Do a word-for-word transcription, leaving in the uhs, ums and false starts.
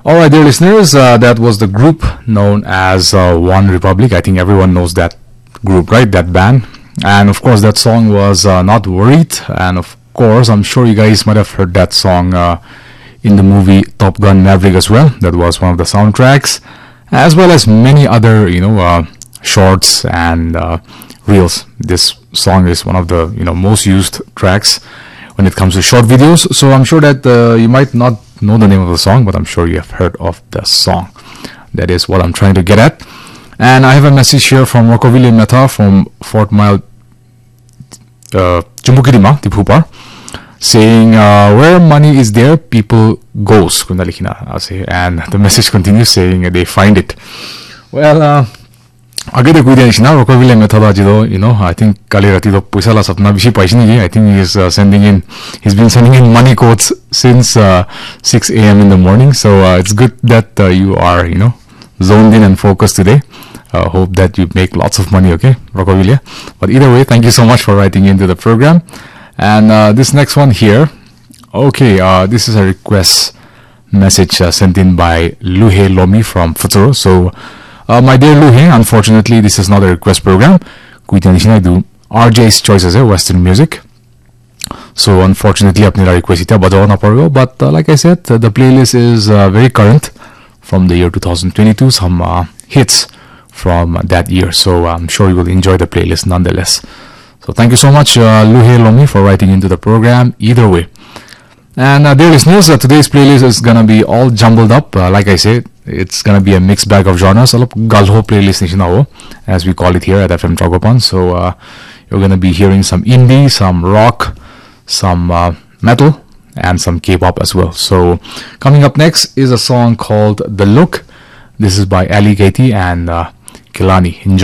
Alright, dear listeners, uh, that was the group known as uh, One Republic. I think everyone knows that group, right? That band. And of course, that song was uh, Not Worried. And of course, I'm sure you guys might have heard that song uh, in the movie Top Gun Maverick as well. That was one of the soundtracks, as well as many other, you know, uh, shorts and uh, reels. This song is one of the, you know, most used tracks when it comes to short videos. So I'm sure that uh, you might not know the name of the song, but I'm sure you have heard of the song. That is what I'm trying to get at. And I have a message here from Rockaville Mehta from Fort Mile, uh, Chumbukidima, Tipupar, saying, uh, where money is there, people goes. And the message continues saying, they find it. Well, uh, Again, the good is now Rockaville Mehta, you know, I think Kali Rati Puisa la sapna bishi paisini. I think he is uh, sending in, he's been sending in money quotes since uh, six a m in the morning. So uh, it's good that uh, you are, you know, zoned in and focused today. Uh, hope that you make lots of money, okay, Rockaville. But either way, thank you so much for writing into the program. And uh, this next one here, okay, uh, this is a request message uh, sent in by Luhe Lomi from Futuro. So, Uh, my dear Luhe, unfortunately, this is not a request program. I do R J's choices, eh, Western music. So, unfortunately, apni request ita bajawa na parego. But uh, like I said, uh, the playlist is uh, very current from the year two thousand twenty-two. Some uh, hits from uh, that year. So, I'm sure you will enjoy the playlist nonetheless. So, thank you so much, uh, Luhe Lomi, for writing into the program. Either way. And uh, dear listeners, uh, today's playlist is gonna be all jumbled up. Uh, like I said, it's gonna be a mixed bag of genres. A galho playlist nishina, as we call it here at F M Tragopan. So uh, you're gonna be hearing some indie, some rock, some uh, metal, and some K-pop as well. So coming up next is a song called "The Look." This is by Ali Katie and uh, Kilani. Enjoy.